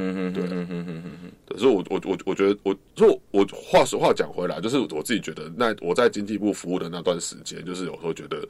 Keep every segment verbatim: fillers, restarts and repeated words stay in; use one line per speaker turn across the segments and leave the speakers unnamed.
嗯对，嗯嗯嗯
嗯，所以我我我我觉得我，所以我话实话讲回来，就是我自己觉得，那我在经济部服务的那段时间，就是有时候觉得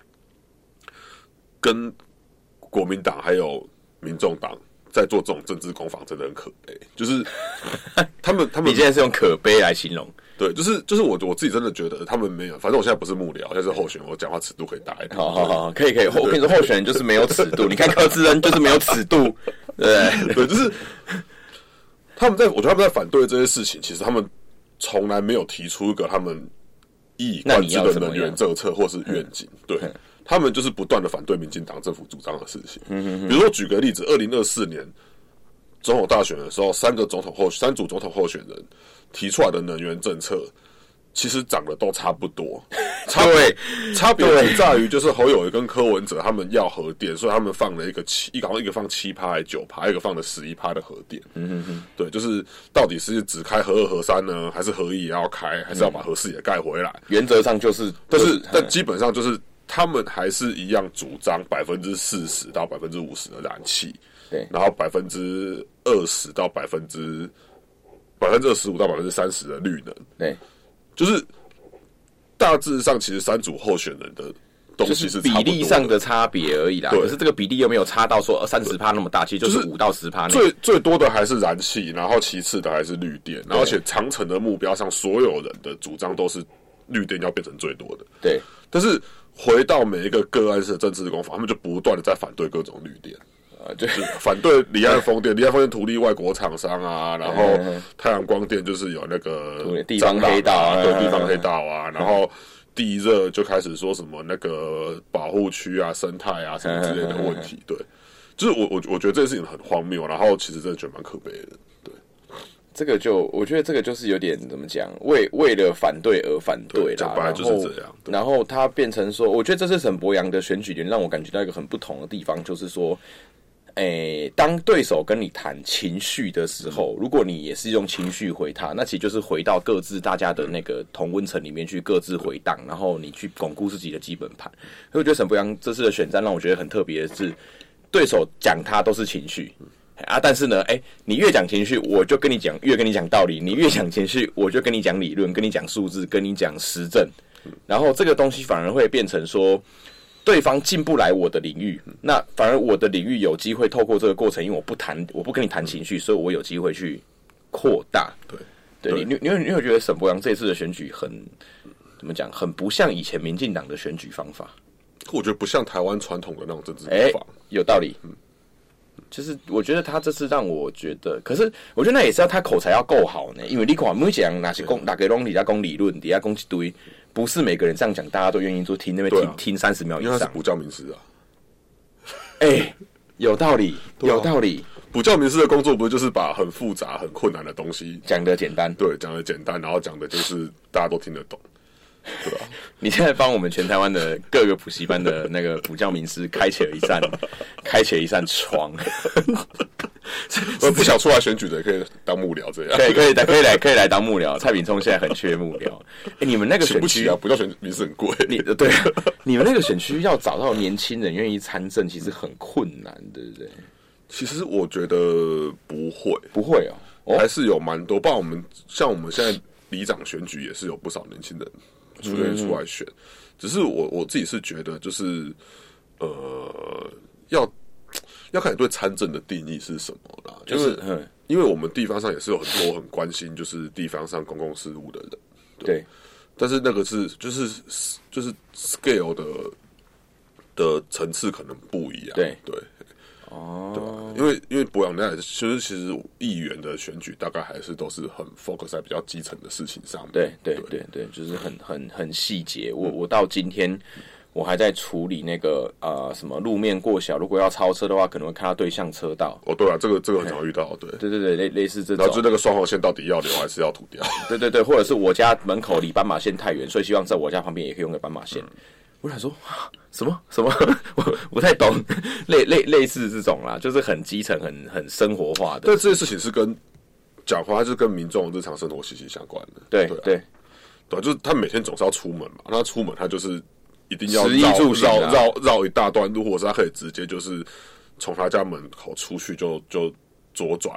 跟国民党还有民众党在做这种政治攻防，真的很可悲。就是他们他们，
你现在是用可悲来形容？
对，就是就是我我自己真的觉得他们没有，反正我现在不是幕僚，现在是候选人，我讲话尺度可以大一点。
好好好，可以可以。我跟你说，候选人就是没有尺度。你看柯志恩就是没有尺度，对
对，就是他们在，我觉得他们在反对这些事情，其实他们从来没有提出一个他们一以贯之的能源政策或是愿景，对。他们就是不断的反对民进党政府主张的事情。嗯、比如说举个例子，二零二四年总统大选的时候，三个总统候三组总统候选人提出来的能源政策，其实长得都差不多。差别差别只在于，就是侯友宜跟柯文哲他们要核电，所以他们放了一个七，一个一个放七趴还是九趴，一个放了十一趴的核电。嗯哼哼，对，就是到底是只开核二核三呢，还是核一也要开，还是要把核四也盖回来？
原则上就是，
但是但基本上就是。他们还是一样主张百分之四十到百分之五十的燃气，
对，
然后百分之二十到百分之百分之二十五到百分之三十的绿能，
对，
就是大致上其实三组候选人的东西是
比例上的差别而已啦。可是这个比例又没有差到说三十趴那么大，其实就是五到十趴。
最最多的还是燃气，然后其次的还是绿电，然后而且长程的目标上，所有人的主张都是绿电要变成最多的。
对，
但是。回到每一个个案式的政治攻防，他们就不断的在反对各种绿电，啊，就是反对离岸风电，离岸风电图利外国厂商啊，然后太阳光电就是有那个
地方黑道啊，
对地方黑道啊，然后地热就开始说什么那个保护区啊、生态啊什么之类的问题，对，就是我我我觉得这件事情很荒谬，然后其实真的觉得蛮可悲的，对。
这个就我觉得这个就是有点怎么讲，为为了反对而反对啦，
本来就是这样。
然后它变成说，我觉得这次沈伯洋的选举点让我感觉到一个很不同的地方，就是说，诶，当对手跟你谈情绪的时候，如果你也是用情绪回他，那其实就是回到各自大家的那个同温层里面去各自回荡，然后你去巩固自己的基本盘。所以我觉得沈伯洋这次的选战让我觉得很特别的是，对手讲他都是情绪。啊，但是呢，哎、欸，你越讲情绪，我就跟你讲，越跟你讲道理；你越讲情绪，我就跟你讲理论，跟你讲数字，跟你讲实证。然后这个东西反而会变成说，对方进不来我的领域，那反而我的领域有机会透过这个过程，因为我不谈，我不跟你谈情绪，所以我有机会去扩大。
对，
对，你你你你会觉得沈伯洋这次的选举很怎么讲，很不像以前民进党的选举方法。
我觉得不像台湾传统的那种政治方法、
欸，有道理。嗯。就是我觉得他这次让我觉得，可是我觉得那也是要他口才要够好呢，因为你看每讲哪些公哪个拢底下讲理论，底下讲一堆，不是每个人这样讲，大家都愿意做听那边听、啊、听三十秒以上。
因为他是补教名师啊，
哎、欸，有道理，有道理。
补教名师的工作不是就是把很复杂、很困难的东西
讲得简单，
对，讲得简单，然后讲的就是大家都听得懂。对吧？
你现在帮我们全台湾的各个补习班的那个补教名师开启了一扇，开启了一扇窗。
我不想出来选举的也可以当幕僚，这样
可以可以可以来可以来当幕僚。蔡炳聪现在很缺幕僚。哎、欸，你们那个选区
啊，补教选名师很贵。
你对，你们那个选区要找到年轻人愿意参政，其实很困难，对不对？
其实我觉得不会，
不会哦，哦
还是有蛮多。包括我们像我们现在里长选举也是有不少年轻人。出来出来选，只是我我自己是觉得，就是呃，要要看你对参政的定义是什么啦。就是因为我们地方上也是有很多很关心，就是地方上公共事务的人，对。
对
但是那个是就是就是 scale 的的层次可能不一样，
对
对。
哦，
对吧？因为因为博洋那其实其实议员的选举大概还是都是很 focus 在比较基层的事情上面。
对对对对，就是很很很细节。我我到今天我还在处理那个呃什么路面过小，如果要超车的话，可能会看到对向车道。
哦，对啊，这个这个很常遇到，对
对对对，类类似这种。
然后就那个双黄线到底要留还是要涂掉？
对对对，或者是我家门口离斑马线太远，所以希望在我家旁边也可以用个斑马线。嗯我想说什么什么，我不太懂，类类类似这种啦，就是很基层、很很生活化的。
但这些事情是跟讲话，就是跟民众日常生活息息相关的。
对
对、啊、
对
对，就是他每天总是要出门嘛，那他出门他就是一定要
绕
绕绕绕一大段路，或者是他可以直接就是从他家门口出去就就左转，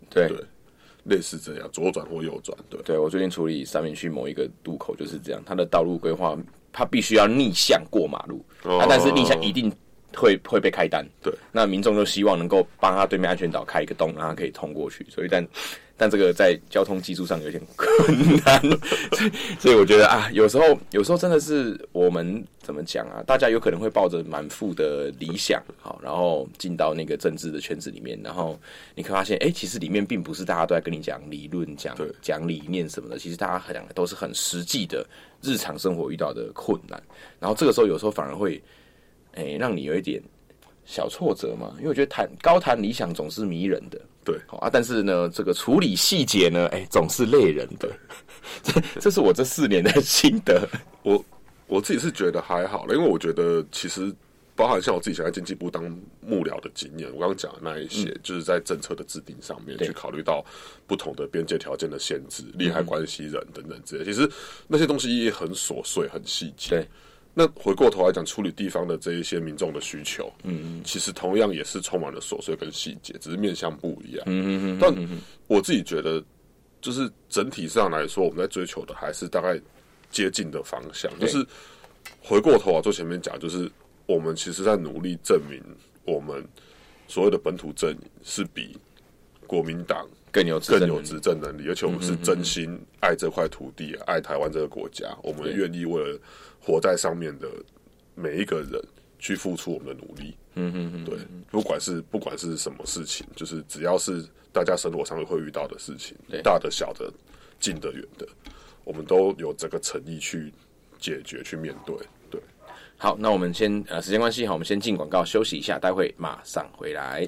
对。
对，类似这样，左转或右转。对，
对我最近处理三民区某一个路口就是这样，它的道路规划，它必须要逆向过马路，哦啊、但是逆向一定会会被开单。对，那民众就希望能够帮他对面安全岛开一个洞，让他可以通过去。所以但，但但这个在交通技术上有点困难，所以所以我觉得啊，有时候有时候真的是我们怎么讲啊？大家有可能会抱着满腹的理想，好，然后进到那个政治的圈子里面，然后你可以发现，哎、欸，其实里面并不是大家都在跟你讲理论、讲讲理念什么的，其实大家讲的都是很实际的日常生活遇到的困难，然后这个时候有时候反而会，哎、欸，让你有一点小挫折嘛，因为我觉得谈高谈理想总是迷人的。对啊，但是呢，这个处理细节呢，哎、欸，总是累人的。这这是我这四年的心得。
我我自己是觉得还好了，因为我觉得其实包含像我自己想在经济部当幕僚的经验，我刚刚讲的那一些，嗯、就是在政策的制定上面去考虑到不同的边界条件的限制、利害关系人等等之类。其实那些东西也很琐碎、很细节。对。那回过头来讲，处理地方的这一些民众的需求，嗯嗯，其实同样也是充满了琐碎跟细节，只是面向不一样。嗯嗯嗯。但我自己觉得，就是整体上来说，我们在追求的还是大概接近的方向。就是回过头啊，做前面讲，就是我们其实在努力证明，我们所谓的本土阵营是比国民党
更有
更有执政能力，而且我们是真心爱这块土地、爱台湾这个国家，我们愿意为了活在上面的每一个人去付出我们的努力。嗯嗯嗯，对，不管是不管是什么事情，就是只要是大家生活上会遇到的事情，大的、小的、近的、远的，我们都有这个诚意去解决、去面对。对，
好，那我们先呃时间关系，好，我们先进广告休息一下，待会马上回来。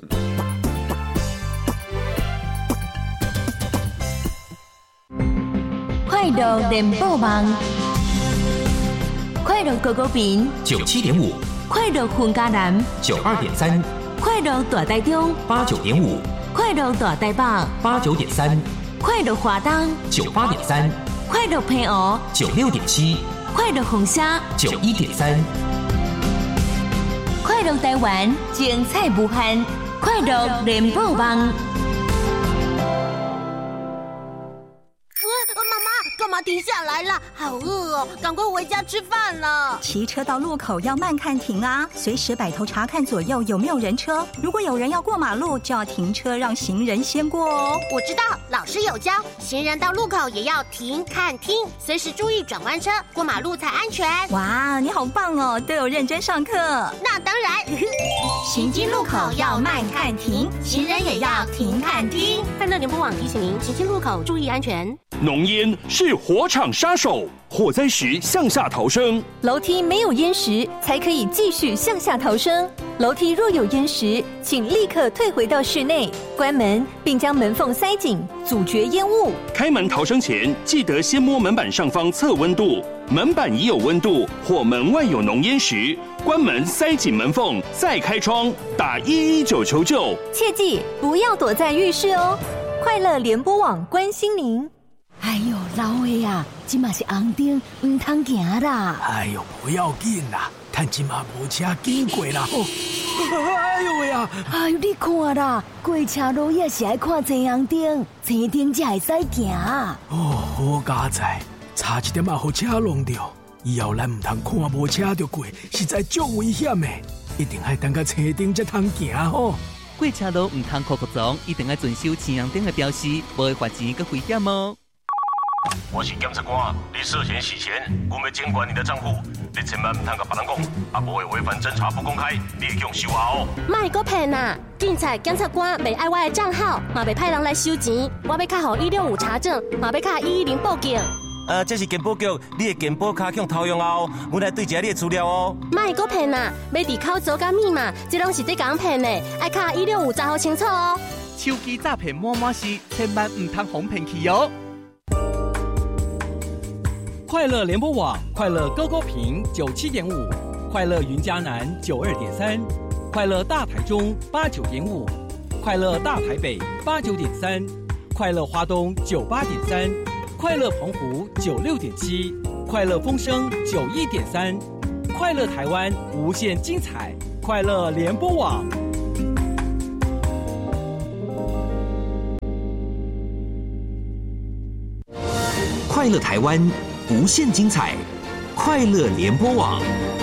快乐联播网，快乐狗狗饼
九七点五，
快乐混家南
九二点三，
快乐大台中
八九点五，
快乐大台北
八九点三，
快乐华东
九八点三，
快乐平湖
九六点七，
快乐红沙
九一点三，
快乐台湾精彩无限，快乐联播网。
干嘛停下来了？好饿哦，赶快回家吃饭了。
骑车到路口要慢看停啊，随时摆头查看左右有没有人车。如果有人要过马路，就要停车让行人先过哦。
我知道，老师有教，行人到路口也要停看听，随时注意转弯车，过马路才安全。
哇，你好棒哦，都有认真上课。
那当然。
行经路口要慢看停，行人也要停看听。
快乐联播网提醒您，行经路口注意安全。
浓烟是火场杀手，火灾时向下逃生。
楼梯没有烟时，才可以继续向下逃生。楼梯若有烟时，请立刻退回到室内，关门并将门缝塞紧，阻绝烟雾。
开门逃生前，记得先摸门板上方测温度，门板已有温度或门外有浓烟时，关门塞紧门缝，再开窗，打一一九求救。
切记不要躲在浴室哦。快乐联播网关心您。
哎呦，老爷啊，这嘛是红灯，唔通行啦。
哎呦，不要紧啦，但这嘛无车经过啦。哦，哎呦喂啊！
哎呦，你看啦，过车路也是爱看前红灯，前灯才会使行。
哦，好佳哉，差一点啊，互车弄掉。以后咱唔通看无车就过，实在足危险的，一定要等到车灯才通行吼。
过车路唔通酷酷撞，一定要遵守前红灯的标示，无会罚钱佮危险哦。
我是检察官，你涉嫌洗钱，我们监管你的账户，你千万唔通甲别人讲，啊，无会违反侦查不公开，你会用收下哦。
卖个骗啊！警察、检察官袂爱我的账号，嘛袂派人来收钱，我要卡予一六五查证，嘛要卡一一零报警。
呃，这是健保局，你的健保卡用偷用后，我来对一下你的资料哦。
卖个骗啊！要伫口组甲密码，这拢是在讲骗的，爱卡一六五查好清楚哦。
手机诈骗满满是，千万唔通哄骗去哦。
快乐联播网，快乐高高屏九七点五，快乐云嘉南九二点三，快乐大台中八九点五，快乐大台北八九点三，快乐花东九八点三，快乐澎湖九六点七，快乐风声九一点三，快乐台湾无限精彩，快乐联播网。
快乐台湾，无限精彩，快乐联播网。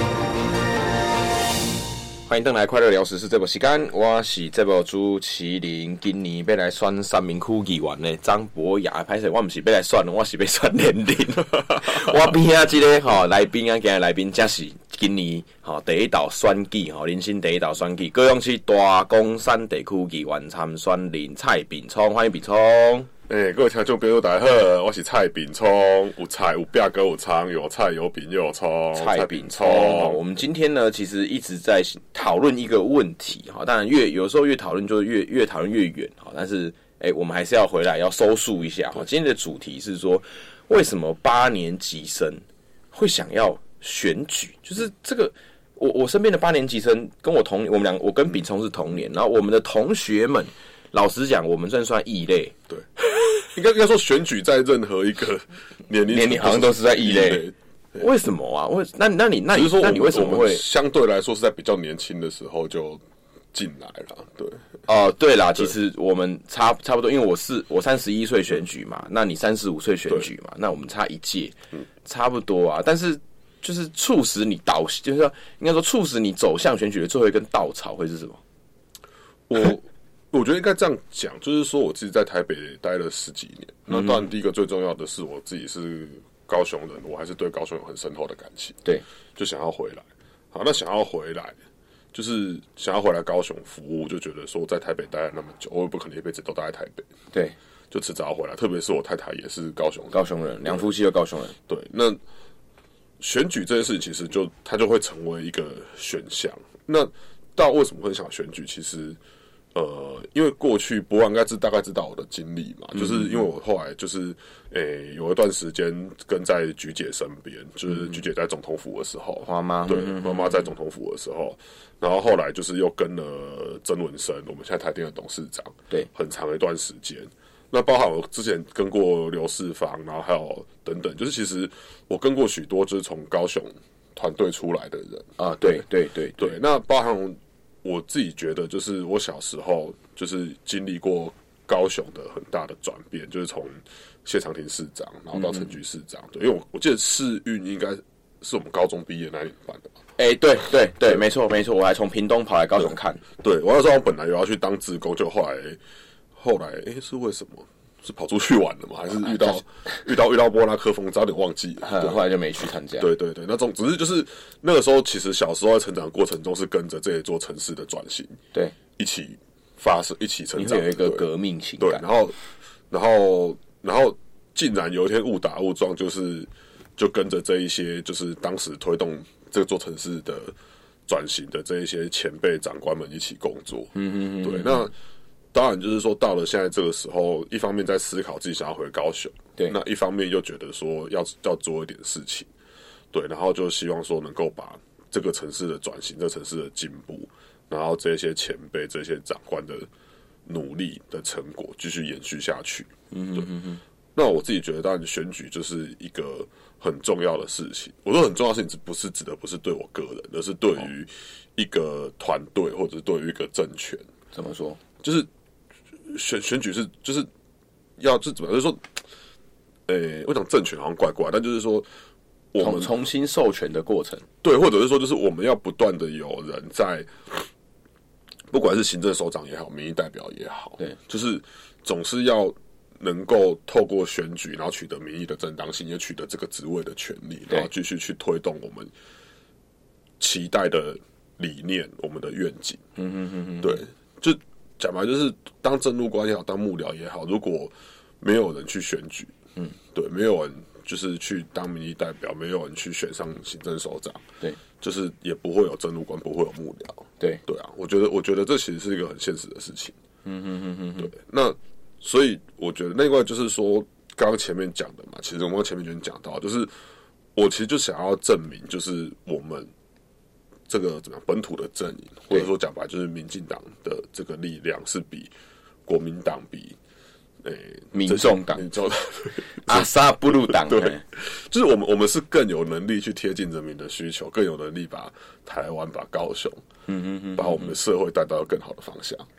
欢迎登来快乐聊时事这部时间，我是这部主持人，今年要来选三明区议员的张博雅。歹势，我不是要来选，我是要选连任。我边啊，这个吼来宾啊，今日来宾，才是今年吼第一道选举吼，人生第一道选举，高雄市大公山地区议员参选人蔡秉聪，欢迎秉聪。
诶、欸，各位听众朋友大家好，我是蔡秉聪，有菜有饼有仓，有菜有饼又有葱。
蔡秉聪，我们今天呢，其实一直在讨论一个问题哈，当然越有时候越讨论就越越讨论越远哈，但是诶、欸，我们还是要回来要收束一下哈。今天的主题是说，为什么八年级生会想要选举？就是这个，我我身边的八年级生跟我同，我们俩我跟秉聪是同年，然后我们的同学们。老实讲，我们算算异类。
对，应该应该说选举在任何一个年龄
年龄好像都是在异类。为什么啊？为那那你那你
说
那你为什么会
相对来说是在比较年轻的时候就进来了？对，
哦、呃，对啦，其实我们差差不多，因为我是我三十一岁选举嘛，那你三十五岁选举嘛，那我们差一届，嗯、差不多啊。但是就是促使你导，就是说应该说促使你走向选举的最后一根稻草会是什么？
我。我觉得应该这样讲，就是说我自己在台北待了十几年，那当然第一个最重要的是我自己是高雄人，我还是对高雄有很深厚的感情，
对，
就想要回来。好，那想要回来，就是想要回来高雄服务，就觉得说在台北待了那么久，我也不可能一辈子都待在台北，
对，
就迟早要回来。特别是我太太也是高雄人，
高雄人，两夫妻的高雄人，
对。那选举这件事情，其实就它就会成为一个选项。那到为什么会想选举？其实。呃，因为过去博安应该知大概知道我的经历嘛，嗯、就是因为我后来就是诶、欸、有一段时间跟在菊姐身边，就是菊姐在总统府的时候，
花妈
对花妈在总统府的时候，然后后来就是又跟了曾文生，我们现在台电的董事长，
对，
很长一段时间。那包含我之前跟过刘世芳，然后还有等等，就是其实我跟过许多就是从高雄团队出来的人
啊，对对对
对, 对，那包含。我自己觉得，就是我小时候就是经历过高雄的很大的转变，就是从谢长廷市长，然后到陈菊市长。对，因为我我记得世运应该是我们高中毕业那年办的吧？
哎、欸，对对对，没错没错，我还从屏东跑来高雄看。
对，对我那时候我本来有要去当志工，就后来后来哎、欸、是为什么？是跑出去玩了吗？还是遇到、啊、遇到遇到波拉科风，早点忘记了，
对，后来就没去参加。
对对对，那种只是就是那个时候，其实小时候在成长的过程中是跟着这一座城市的转型，
对，
一起发生，一起成长，
你会有一个革命情感。
对，然后然后然后竟然有一天误打误撞，就是就跟着这一些就是当时推动这座城市的转型的这一些前辈长官们一起工作。嗯嗯嗯，对，那。当然，就是说，到了现在这个时候，一方面在思考自己想要回高雄，
对，
那一方面又觉得说要要做一点事情，对，然后就希望说能够把这个城市的转型、这个城市的进步，然后这些前辈、这些长官的努力的成果继续延续下去。嗯对嗯嗯。那我自己觉得，当然选举就是一个很重要的事情。我说很重要的事情，不是指的不是对我个人，而是对于一个团队或者是对于一个政权。
怎么说？
就是。选选举是就是要就怎么就是说，诶、欸，我讲政权好像怪怪，但就是说我们
重新授权的过程，
对，或者是说就是我们要不断的有人在，不管是行政首长也好，民意代表也好，
对，
就是总是要能够透过选举，然后取得民意的正当性，也取得这个职位的权利，然后继续去推动我们期待的理念，我们的愿景。嗯嗯嗯嗯，对，就。讲白就是当政务官也好，当幕僚也好，如果没有人去选举，嗯，对，没有人就是去当民意代表，没有人去选上行政首长，
对，
就是也不会有政务官，不会有幕僚，
对，
对啊，我觉得，我觉得这其实是一个很现实的事情，
嗯哼哼哼，
对，那所以我觉得另外就是说，刚刚前面讲的嘛，其实我们刚前面就讲到，就是我其实就想要证明，就是我们。这个怎么样？本土的阵营，或者说讲白就是民进党的这个力量是比国民党、比诶、欸、
民众党、
民众
阿萨布鲁党，
对，就是我们我们是更有能力去贴近人民的需求，更有能力把台湾、把高雄，嗯嗯嗯，把我们的社会带到更好的方向。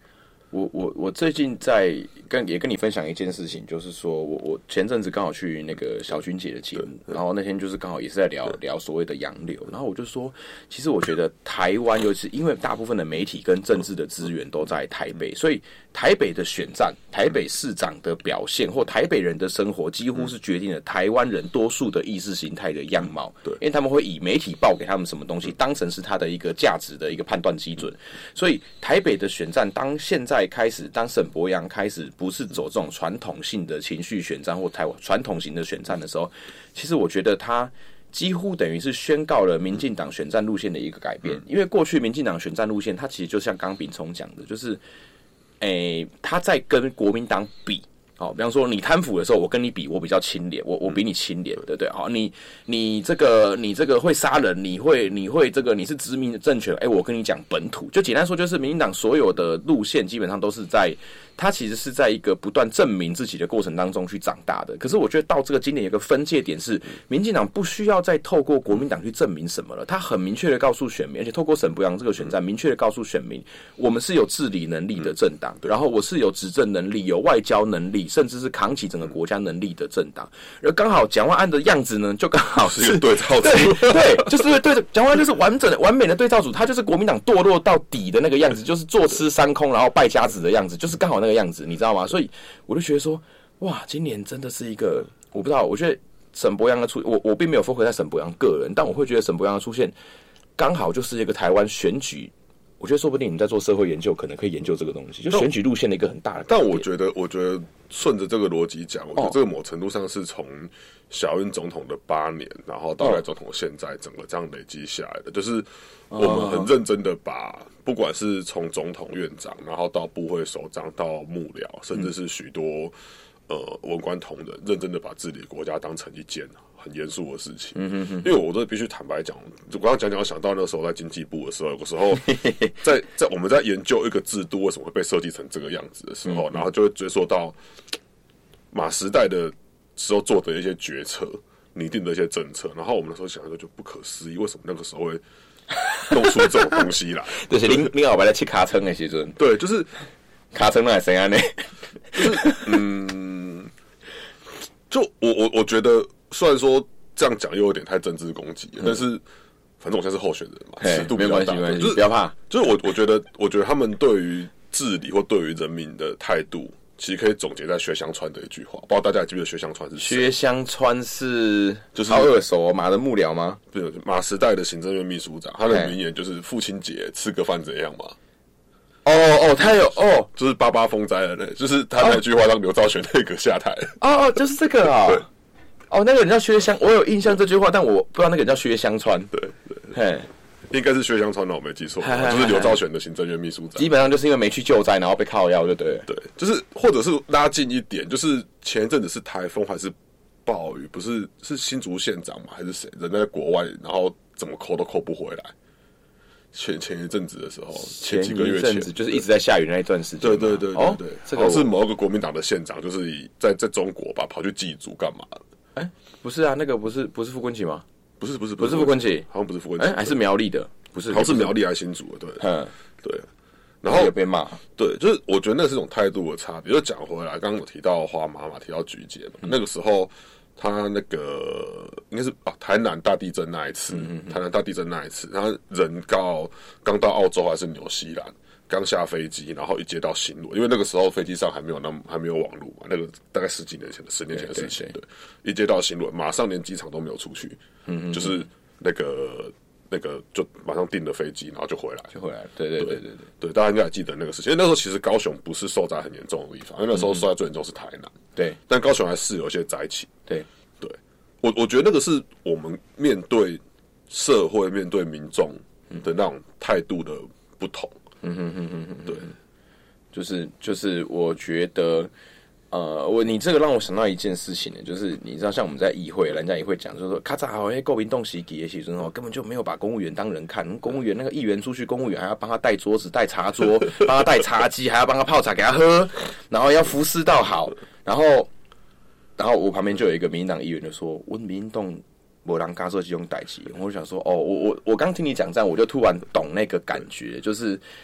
我我我最近在跟也跟你分享一件事情，就是说我我前阵子刚好去那个小君姐的节目，然后那天就是刚好也是在聊聊所谓的洋流，然后我就说，其实我觉得台湾，尤其是因为大部分的媒体跟政治的资源都在台北，所以台北的选战、台北市长的表现或台北人的生活，几乎是决定了台湾人多数的意识形态的样貌。对，因为他们会以媒体报给他们什么东西，当成是他的一个价值的一个判断基准，所以台北的选战，当现在开始，当沈伯洋开始不是走这种传统性的情绪选战或台湾传统型的选战的时候，其实我觉得他几乎等于是宣告了民进党选战路线的一个改变。因为过去民进党选战路线，它其实就像刚炳聪讲的，就是，诶、欸，他在跟国民党比。好，比方说你贪腐的时候，我跟你比，我比较清廉，我我比你清廉，对不对？好，你你这个你这个会杀人，你会你会这个你是殖民的政权，哎，我跟你讲本土，就简单说，就是民进党所有的路线基本上都是在，它其实是在一个不断证明自己的过程当中去长大的。可是我觉得到这个今年有一个分界点是，民进党不需要再透过国民党去证明什么了，他很明确的告诉选民，而且透过沈伯洋这个选战，明确的告诉选民，我们是有治理能力的政党，然后我是有执政能力、有外交能力。甚至是扛起整个国家能力的政党，而刚好蒋万安的样子呢，就刚好是
一个对照组，
对对，就是对蒋万安就是完整的、完美的对照组，他就是国民党堕落到底的那个样子，就是坐吃山空，然后败家子的样子，就是刚好那个样子，你知道吗？所以我就觉得说，哇，今年真的是一个，我不知道，我觉得沈伯洋的出，我我并没有 focus 在沈伯洋个人，但我会觉得沈伯洋的出现，刚好就是一个台湾选举。我觉得说不定你们在做社会研究，可能可以研究这个东西，就选举路线的一个很大的。
但我觉得，我觉得顺着这个逻辑讲，我觉得这个某程度上是从小英总统的八年，然后到赖总统现在，整个这样累积下来的，就是我们很认真的把，不管是从总统、院长，然后到部会首长，到幕僚，甚至是许多呃文官同仁，认真的把治理国家当成一件很严肃的事情。嗯哼哼，因为我真的必须坦白讲，我刚刚讲讲，我想到那时候在经济部的时候，有个时候在在我们在研究一个制度为什么会被设计成这个样子的时候，嗯、然后就会追溯到马时代的时候做的一些决策、拟定的一些政策，然后我们那时候想说就不可思议，为什么那个时候会弄出这种东西来？
就是你你后摆在切卡称的时候，
对，就是
卡称那谁啊呢？
就是嗯，就我我我觉得。虽然说这样讲又有点太政治攻击，嗯、但是反正我现在是候选人嘛，尺度比较大，
就是不要怕。
就是我我觉得，我觉得他们对于治理或对于人民的态度，其实可以总结在薛湘川的一句话。不知道大家还记不记得薛湘川是谁？
薛湘川是
就是
好耳熟马的幕僚吗？
不是，马时代的行政院秘书长，他的名言就是“父亲节吃个饭怎样嘛”。
哦哦，他有哦，
就是八八风灾了嘞，就是他那句话让刘兆玄内阁下台。
哦哦，就是这个啊、哦。对。哦，那个人叫薛湘，我有印象这句话，但我不知道那个人叫薛湘川。
对对，嘿，应该是薛湘川的，我没记错，就是刘兆玄的行政院秘书长。
基本上就是因为没去救灾，然后被靠腰，就对了。
对，就是或者是拉近一点，就是前一阵子是台风还是暴雨，不是是新竹县长嘛，还是谁人在国外，然后怎么扣都扣不回来。前前一阵子的时候，前几个月前
就是一直在下雨那一段时间。
对对对对对，这个是某个国民党的县长，就是以在在中国吧，跑去祭祖干嘛的？
哎、欸，不是啊，那个不是不是傅昆萁吗？
不是不是
不是傅昆萁，
好像不是傅昆萁，
哎，还是苗栗的，不是，
好像是苗栗还是新竹的，对，
嗯，
对。然后
有被骂，
对，就是我觉得那是一种态度的差别。就讲回来，刚刚有提到花妈妈，提到菊姐嘛，嗯、那个时候他那个应该是啊台南大地震那一次，嗯、台南大地震那一次，他人刚刚到澳洲还是纽西兰。刚下飞机，然后一接到新闻，因为那个时候飞机上还没有那么还没有网络嘛，那个大概十几年前的十年前的事情。对，一接到新闻，马上连机场都没有出去，嗯，就是那个那个就马上订了飞机，然后就回来，
就回来。对对对对对 对,
对，大家应该还记得那个事情。因为那时候其实高雄不是受灾很严重的地方，因为那时候受灾最严重是台南，
对，
但高雄还是有一些灾情。
对
对，我我觉得那个是我们面对社会、面对民众的那种态度的不同。嗯哼哼哼哼，对，
就是就是，我觉得，呃，我你这个让我想到一件事情呢，就是你知道，像我们在议会，人家也会讲，就是说，咔嚓好，哎，国民党时期的时候，根本就没有把公务员当人看，公务员那个议员出去，公务员还要帮他带桌子、带茶桌，帮他带茶几，还要帮他泡茶给他喝，然后要服侍到好，然后，然后我旁边就有一个民进党议员就说，我民进党没人敢做这种代志，我就想说，哦，我我我刚听你讲这样，我就突然懂那个感觉，就是。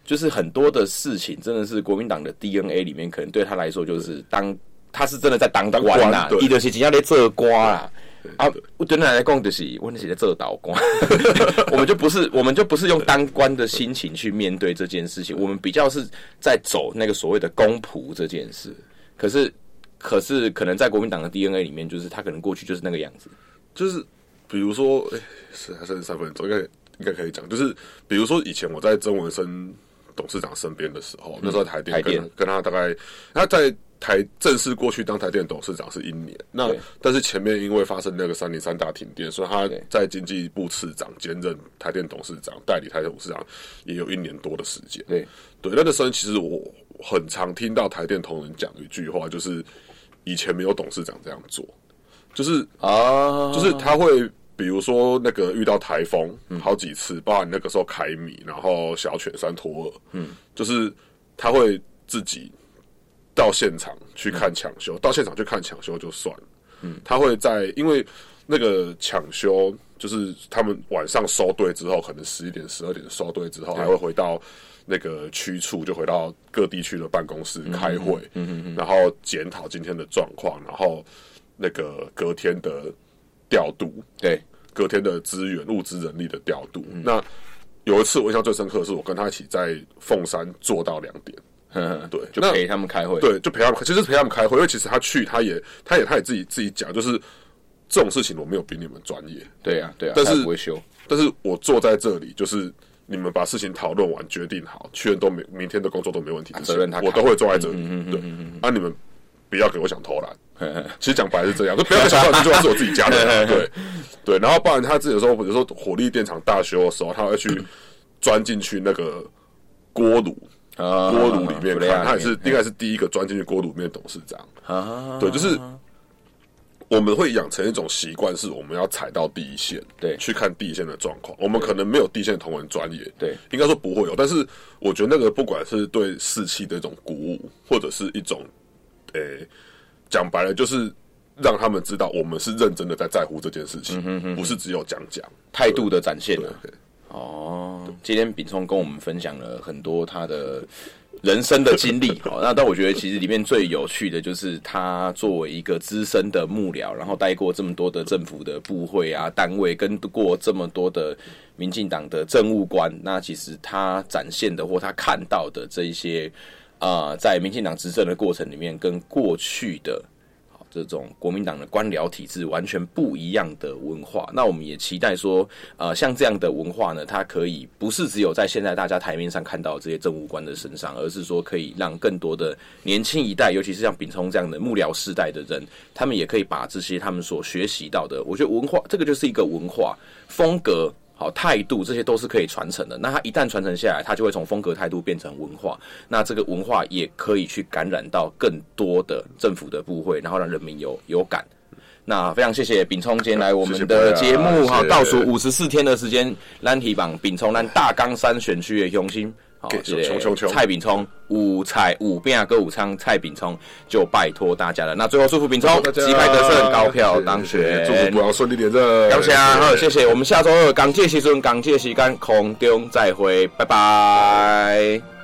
就是很多的事情真的是国民党的 D N A 里面，可能对他来说就是当他是真的在当官呐，伊就是真正在做官啦。啊，我对他来讲就是，我那是在做倒官，我们就不是，我们就不是用当官的心情去面对这件事情，我们比较是在走那个所谓的公仆这件事。可是，可是可能在国民党的 D N A 里面，就是他可能过去就是那个样子，
就是比如说，哎、欸，是还剩三分钟，应该应该可以讲，就是比如说以前我在曾文生董事长身边的时候，嗯、那时候台电跟台电跟他大概他在。台正式过去当台电董事长是一年，那但是前面因为发生那个三零三大停电，所以他在经济部次长兼任台电董事长，代理台电董事长也有一年多的时间。对对，那个时候其实我很常听到台电同仁讲一句话，就是以前没有董事长这样做，就是啊，就是他会比如说那个遇到台风好几次，包含那个时候凯米，然后小犬山托尔，嗯，就是他会自己。到现场去看抢修、嗯，到现场去看抢修就算了。嗯，他会在因为那个抢修，就是他们晚上收队之后，可能十一点、十二点收队之后，还会回到那个区处，就回到各地区的办公室开会，嗯嗯嗯，然后检讨今天的状况，然后那个隔天的调度，对，隔天的资源、物资、人力的调度。嗯、那有一次我印象最深刻的是，我跟他一起在凤山做到两点。
嗯，对，就陪他们开会，
对，就陪他们，其实陪他们开会，因为其实他去，他也，他也，他也自己自己讲，就是这种事情我没有比你们专业，
对啊，对啊，
但是
不会修，
但是我坐在这里，就是你们把事情讨论完，决定好，确认都没，明天的工作都没问题之前，我都会坐在这里，嗯嗯对，啊，你们不要给我想偷懒，其实讲白是这样，就不要想偷懒，这句话是我自己加的，对对，然后包含他自己有时候，有时候火力电厂大修的时候，他会去钻进去那个锅炉。锅炉里面看，他也是应该是第一个钻进去锅炉里面的董事长。啊、对，就是我们会养成一种习惯，是我们要踩到第一线，对，去看第一线的状况。我们可能没有第一线的同仁专业，对，应该说不会有。但是我觉得那个不管是对士气的一种鼓舞，或者是一种，诶，讲白了就是让他们知道我们是认真的在在乎这件事情，嗯、哼哼不是只有讲讲
态度的展现了。哦，今天秉聪跟我们分享了很多他的人生的经历，好，那但我觉得其实里面最有趣的就是他作为一个资深的幕僚，然后待过这么多的政府的部会啊单位，跟过这么多的民进党的政务官，那其实他展现的或他看到的这一些啊、呃，在民进党执政的过程里面，跟过去的。这种国民党的官僚体制完全不一样的文化，那我们也期待说，呃，像这样的文化呢，它可以不是只有在现在大家台面上看到的这些政务官的身上，而是说可以让更多的年轻一代，尤其是像秉聪这样的幕僚世代的人，他们也可以把这些他们所学习到的，我觉得文化这个就是一个文化风格。好，态度这些都是可以传承的。那它一旦传承下来，它就会从风格态度变成文化。那这个文化也可以去感染到更多的政府的部会，然后让人民有有感。那非常谢谢秉聪今天来我们的节目哈，倒数五十四天的时间，咱希望秉聪咱大冈山选区的雄心。好，谢谢蔡秉聪，五彩五变歌舞唱蔡秉聪就拜托大家了。那最后祝福秉聪击败得胜，高票当选，
祝福不要顺利连任。
感谢啊，好，谢谢。我们下周二港界时阵港界时间空中再会，拜拜。